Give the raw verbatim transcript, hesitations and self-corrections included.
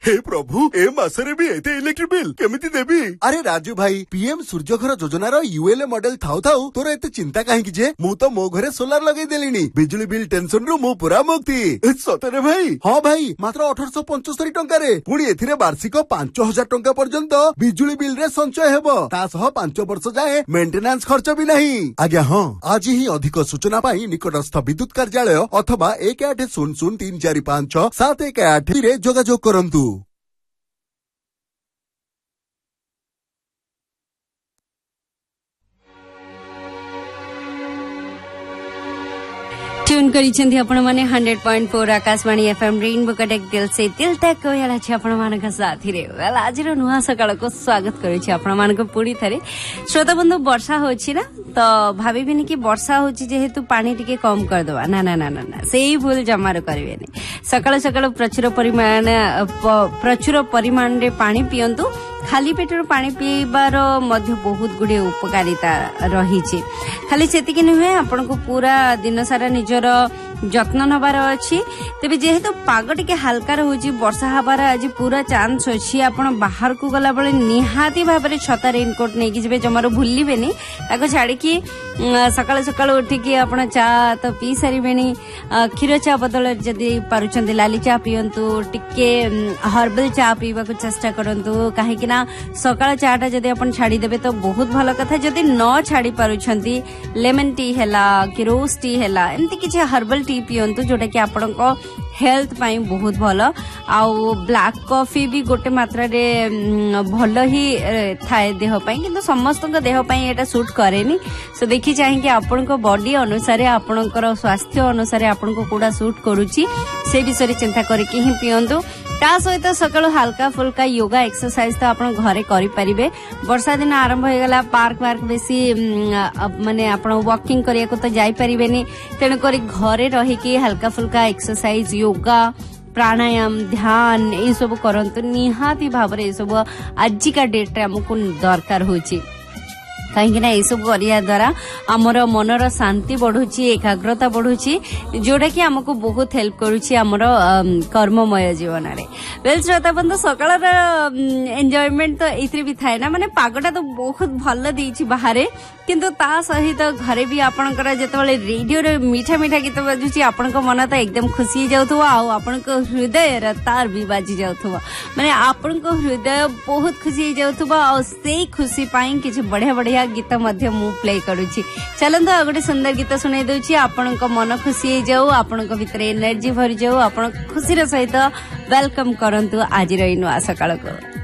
हे प्रभु ए मासरे भी एते electric bill केमिति देबी। अरे राजू भाई पीएम सूर्यघर योजनार यूएलए मॉडल थाउ थाउ तोर एते चिंता काहेकि जे मु तो मो घरे सोलार लगे देलिनी बिजुली बिल टेंशन रु मु पूरा मुक्ति। सतरे भाई? हाँ भाई मात्र अठारह पचहत्तर टंका रे पुणी एथिरे वार्षिक पांच हजार टंका पर्यंत बिजुली बिल रे संचय हेबो ता सह पांच वर्ष जाए मेंटेनेंस खर्च भी नहीं। आज्ञा हाँ आज ही अधिक सूचना पाई निकटस्थ विद्युत कार्यालय अथवा एक आठ शून्य शून्य तीन चार पांच सात एक आठ रे जोगाजोग करंतु। ट्यून करिसेंती आपण माने hundred point four Akashvani FM rainbow कटेक दिल से दिल तक कोयला छी आपण मानक साथी रे वेल आज रो नुहा सकाळ को स्वागत करै छी आपण मानक पुडी थरे। श्रोता बंधु वर्षा होछि ना तो भाबिबेनी कि वर्षा होछि जेहेतु पानी टिके कम कर दवा ना ना ना ना सेही भूल जमार करबेनी। सकाळ सकाळ प्रचुर परिमाण प्रचुर परिमाण रे पानी पियंतु खाली पेटर पानी पीबार मध्य बहुत गुडे उपकारिता रही खाली सेतिक नुहे आपण को पूरा दिन सारा निजर जत्न नबार अच्छी तेज जेहेतु पाग टिके हल्का रोचे वर्षा हबार आज पूरा चांस अच्छी आपण बाहर को गला बेले निहाती भाव में छता रेनकोट नहीं कि जमार भूलिबेनी ताको छाड़ी सकाल सकाल उठिकी आपण चा तो पी सारे क्षीर चा बदल जदि पारुचंदी लाली चा पियंतु टिके हर्बल चा पीवा को चेष्टा करंतु कहीं ना सकाळ चाटा जदि आपण छाड़ी देबे तो बहुत भल कथा जदि न छाड़ी पारुछंती लेमन टी हैला कि रोज टी हैला एमती किछि हर्बल टी पियंतु जोटा कि आपणको हेल्थ पाई बहुत भल आउ ब्लैक कॉफी भी गोटे मात्रा रे भल ही थाए देह पाई किंतु समस्त देह पाई एटा सूट करेनी सो देखि चाहि कि आपणको बॉडी अनुसार आपणकर स्वास्थ्य अनुसार आपणको कोडा सूट करूची से विषय चिंता करके ही पियंतु। ता सहित सकाळ हल्का फुल्का योगा एक्सरसाइज तो आपण घरे करि परिबे। वर्षा दिन आरंभ हो गला पार्क वार्क बेसी माने आपण वॉकिंग करिया को तो जाई परिबेनी तेन करी घरे रही कि हल्का फुल्का एक्सरसाइज योगा प्राणायाम ध्यान ये सब करंतु निहाती भाव रे सब आजिका डेट रे हमको दरकार होची कहीं ना ये सब करिया द्वारा आमर मनर शांति बढ़ुची एकाग्रता बढ़ुची जोटा कि हमको बहुत हेल्प करुची आमर कर्ममय जीवन रे। वेल श्रोता बंधु सकाळ एंजॉयमेंट तो इतरे भी थाए ना माने पागटा तो बहुत भल देछि बाहरे किंतु ता सहित घरे भी आपणकर जेतबेले रेडियो रे मीठा मीठा गीत बाजुची आपणको मन तो एकदम खुशी जाउथवा आ आपणको हृदय रे तार भी बाजी जाउथवा माने आपणको हृदय बहुत खुशी जाउथवा आ से खुशी पाई किछ बढ़िया बढ़िया गीत मध्य मु प्ले करूची। चलंतु आ गोटे सुंदर गीत सुनाई दउची आपणको मन खुशी हो जाऊ आपणको भितर एनर्जी भरि जाऊ आपण खुशी रे सहित वेलकम करंतु आज रो नुआ सकाळ को।